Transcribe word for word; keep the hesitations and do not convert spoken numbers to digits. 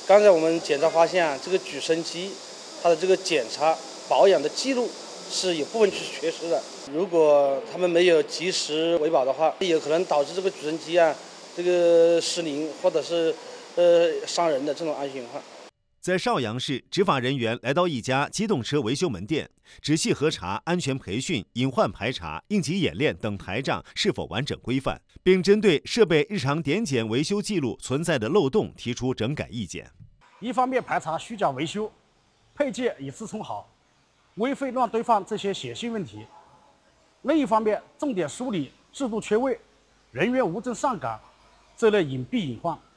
刚才我们检查发现啊，这个举升机它的这个检查保养的记录是有部分是缺失的。如果他们没有及时维保的话，有可能导致这个举升机啊这个失灵或者是呃伤人的这种安全隐患。 在邵阳市，执法人员来到一家机动车维修门店，仔细核查安全培训、隐患排查、应急演练等台账是否完整规范，并针对设备日常点检维修记录存在的漏洞提出整改意见。 一方面排查虚假维修、配件以次充好、危废乱堆放这些显性问题；另一方面，重点梳理制度缺位、人员无证上岗这类隐蔽隐患。